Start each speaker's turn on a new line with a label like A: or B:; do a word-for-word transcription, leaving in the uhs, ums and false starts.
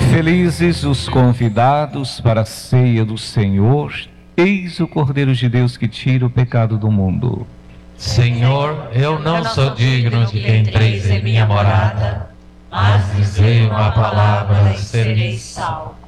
A: Felizes os convidados para a ceia do Senhor. Eis o Cordeiro de Deus que tira o pecado do mundo.
B: Senhor, eu não sou digno de que entreis em minha morada, mas dizei uma palavra e serei salvo.